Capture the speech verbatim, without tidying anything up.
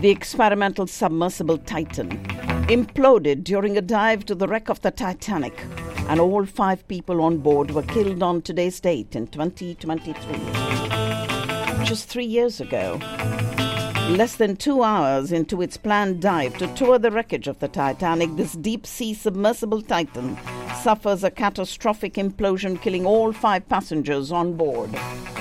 The experimental submersible Titan imploded during a dive to the wreck of the Titanic, and all five people on board were killed on today's date in twenty twenty-three. Just three years ago, less than two hours into its planned dive to tour the wreckage of the Titanic, this deep-sea submersible Titan suffers a catastrophic implosion, killing all five passengers on board.